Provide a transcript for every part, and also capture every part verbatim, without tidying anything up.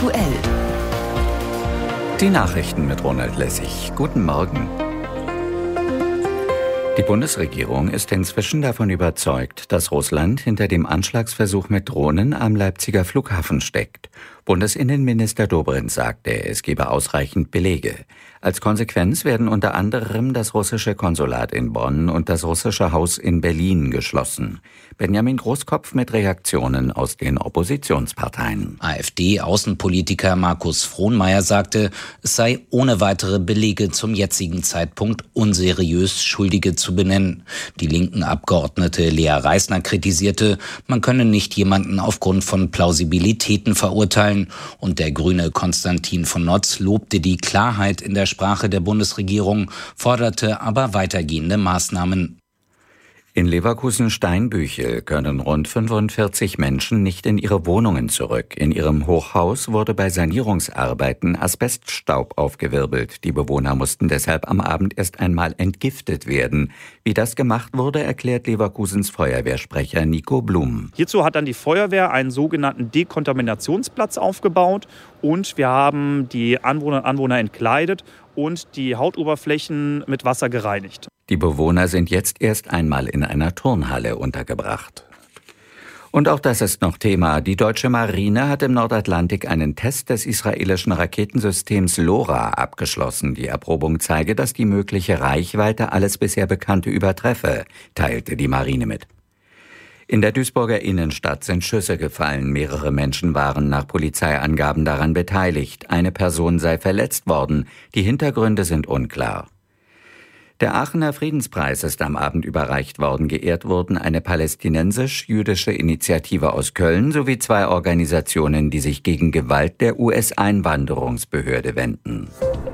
aktuell. Die Nachrichten mit Ronald Lessig. Guten Morgen. Die Bundesregierung ist inzwischen davon überzeugt, dass Russland hinter dem Anschlagsversuch mit Drohnen am Leipziger Flughafen steckt. Bundesinnenminister Dobrindt sagte, es gebe ausreichend Belege. Als Konsequenz werden unter anderem das russische Konsulat in Bonn und das russische Haus in Berlin geschlossen. Benjamin Großkopf mit Reaktionen aus den Oppositionsparteien. AfD-Außenpolitiker Markus Frohnmayer sagte, es sei ohne weitere Belege zum jetzigen Zeitpunkt unseriös, Schuldige zu benennen. Die linken Abgeordnete Lea Reisner kritisierte, man könne nicht jemanden aufgrund von Plausibilitäten verurteilen. Und der Grüne Konstantin von Notz lobte die Klarheit in der Sprache der Bundesregierung, forderte aber weitergehende Maßnahmen. In Leverkusen-Steinbüchel können rund fünfundvierzig Menschen nicht in ihre Wohnungen zurück. In ihrem Hochhaus wurde bei Sanierungsarbeiten Asbeststaub aufgewirbelt. Die Bewohner mussten deshalb am Abend erst einmal entgiftet werden. Wie das gemacht wurde, erklärt Leverkusens Feuerwehrsprecher Nico Blum. Hierzu hat dann die Feuerwehr einen sogenannten Dekontaminationsplatz aufgebaut und wir haben die Anwohner und Anwohner entkleidet und die Hautoberflächen mit Wasser gereinigt. Die Bewohner sind jetzt erst einmal in einer Turnhalle untergebracht. Und auch das ist noch Thema. Die deutsche Marine hat im Nordatlantik einen Test des israelischen Raketensystems LoRa abgeschlossen. Die Erprobung zeige, dass die mögliche Reichweite alles bisher Bekannte übertreffe, teilte die Marine mit. In der Duisburger Innenstadt sind Schüsse gefallen. Mehrere Menschen waren nach Polizeiangaben daran beteiligt. Eine Person sei verletzt worden. Die Hintergründe sind unklar. Der Aachener Friedenspreis ist am Abend überreicht worden. Geehrt wurden eine palästinensisch-jüdische Initiative aus Köln sowie zwei Organisationen, die sich gegen Gewalt der U S-Einwanderungsbehörde wenden.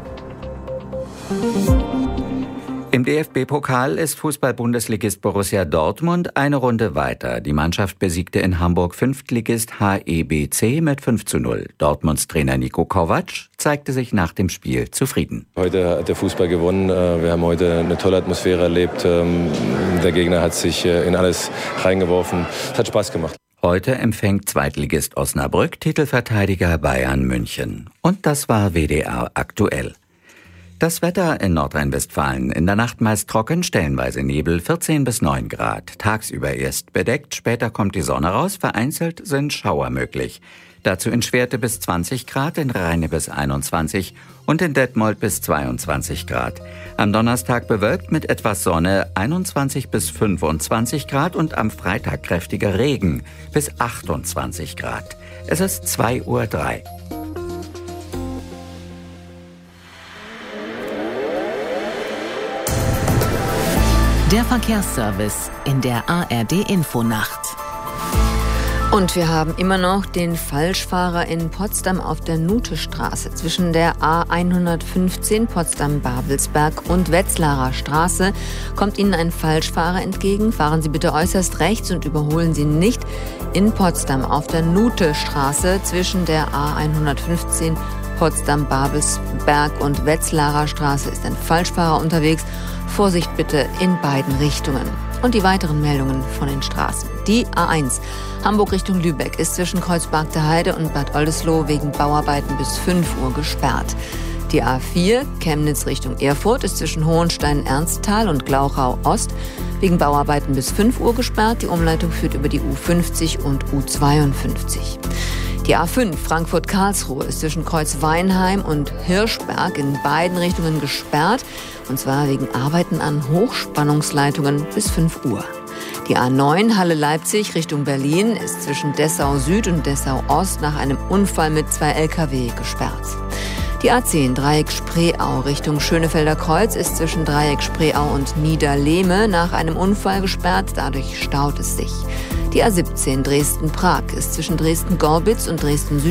Im D F B-Pokal ist Fußball-Bundesligist Borussia Dortmund eine Runde weiter. Die Mannschaft besiegte in Hamburg Fünftligist H E B C mit fünf zu null. Dortmunds Trainer Niko Kovac zeigte sich nach dem Spiel zufrieden. Heute hat der Fußball gewonnen. Wir haben heute eine tolle Atmosphäre erlebt. Der Gegner hat sich in alles reingeworfen. Es hat Spaß gemacht. Heute empfängt Zweitligist Osnabrück Titelverteidiger Bayern München. Und das war W D R aktuell. Das Wetter in Nordrhein-Westfalen. In der Nacht meist trocken, stellenweise Nebel, vierzehn bis neun Grad. Tagsüber erst bedeckt, später kommt die Sonne raus, vereinzelt sind Schauer möglich. Dazu in Schwerte bis zwanzig Grad, in Rheine bis einundzwanzig und in Detmold bis zweiundzwanzig Grad. Am Donnerstag bewölkt mit etwas Sonne, einundzwanzig bis fünfundzwanzig Grad und am Freitag kräftiger Regen bis achtundzwanzig Grad. Es ist zwei Uhr drei. Der Verkehrsservice in der A R D-Infonacht. Und wir haben immer noch den Falschfahrer in Potsdam auf der Nuthestraße. Zwischen der A hundertfünfzehn Potsdam-Babelsberg und Wetzlarer Straße kommt Ihnen ein Falschfahrer entgegen. Fahren Sie bitte äußerst rechts und überholen Sie nicht. In Potsdam auf der Nuthestraße zwischen der A hundertfünfzehn Potsdam-Babelsberg und Wetzlarer Straße ist ein Falschfahrer unterwegs. Vorsicht bitte in beiden Richtungen. Und die weiteren Meldungen von den Straßen. Die A eins Hamburg Richtung Lübeck ist zwischen Kreuzberg der Heide und Bad Oldesloe wegen Bauarbeiten bis fünf Uhr gesperrt. Die A vier Chemnitz Richtung Erfurt ist zwischen Hohenstein-Ernsthal und Glauchau Ost wegen Bauarbeiten bis fünf Uhr gesperrt. Die Umleitung führt über die U fünfzig und U zweiundfünfzig. Die A fünf Frankfurt-Karlsruhe ist zwischen Kreuzweinheim und Hirschberg in beiden Richtungen gesperrt, und zwar wegen Arbeiten an Hochspannungsleitungen bis fünf Uhr. Die A neun Halle-Leipzig Richtung Berlin ist zwischen Dessau Süd und Dessau Ost nach einem Unfall mit zwei L K W gesperrt. Die A zehn Dreieck Spreeau Richtung Schönefelder Kreuz ist zwischen Dreieck Spreeau und Niederlehme nach einem Unfall gesperrt, dadurch staut es sich. Die A siebzehn Dresden-Prag ist zwischen Dresden-Gorbitz und Dresden-Süd